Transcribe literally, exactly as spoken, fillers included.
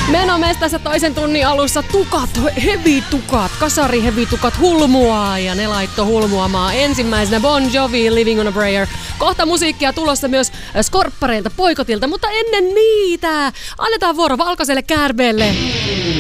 Menomestassa toisen tunnin alussa tukat, hevitukat, kasari hevitukat hulmuaa ja ne laitto hulmuamaan. Ensimmäisenä Bon Jovi, Living on a Prayer. Kohta musiikkia tulossa myös Skorppareilta, Poikotilta, mutta ennen niitä annetaan vuoro valkoiselle Kärbeelle.